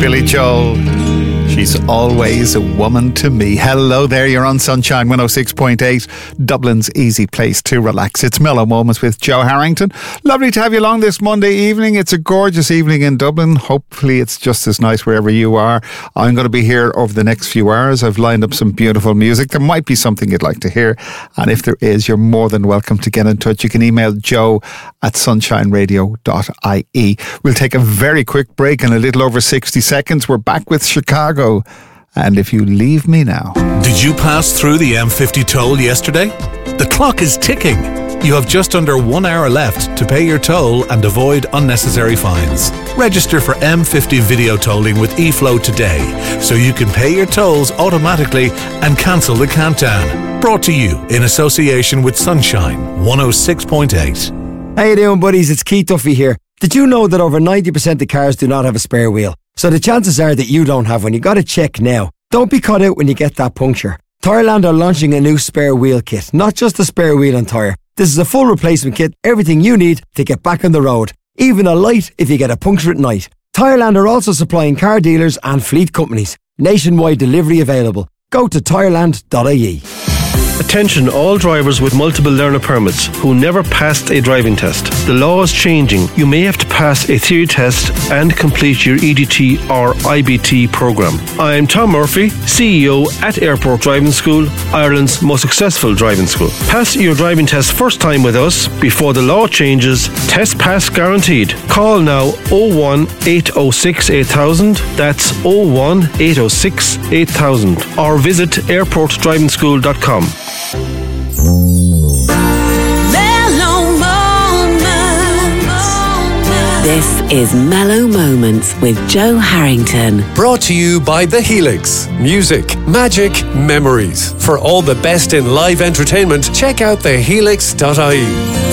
Billy Joel. She's always a woman to me. Hello there, you're on Sunshine 106.8, Dublin's easy place to relax. It's Mellow Moments with Joe Harrington. Lovely to have you along this Monday evening. It's a gorgeous evening in Dublin. Hopefully it's just as nice wherever you are. I'm going to be here over the next few hours. I've lined up some beautiful music. There might be something you'd like to hear. And if there is, you're more than welcome to get in touch. You can email joe@sunshineradio.ie. We'll take a very quick break in a little over 60 seconds. We're back with Chicago. And If You Leave Me Now. Did you pass through the M50 toll yesterday? The clock is ticking. You have just under 1 hour left to pay your toll and avoid unnecessary fines. Register for M50 video tolling with eFlow today so you can pay your tolls automatically and cancel the countdown. Brought to you in association with Sunshine 106.8. How you doing, buddies? It's Keith Duffy here. Did you know that over 90% of cars do not have a spare wheel? So the chances are that you don't have one. You got to check now. Don't be caught out when you get that puncture. Tyreland are launching a new spare wheel kit, not just a spare wheel and tyre. This is a full replacement kit, everything you need to get back on the road. Even a light if you get a puncture at night. Tyreland are also supplying car dealers and fleet companies. Nationwide delivery available. Go to tyreland.ie. Attention all drivers with multiple learner permits who never passed a driving test. The law is changing. You may have to pass a theory test and complete your EDT or IBT program. I'm Tom Murphy, CEO at Airport Driving School, Ireland's most successful driving school. Pass your driving test first time with us before the law changes. Test pass guaranteed. Call now 01 806 8000. That's 01 806 8000. Or visit airportdrivingschool.com. Mellow Moments. This is Mellow Moments with Joe Harrington. Brought to you by The Helix. Music, magic, memories. For all the best in live entertainment, check out thehelix.ie.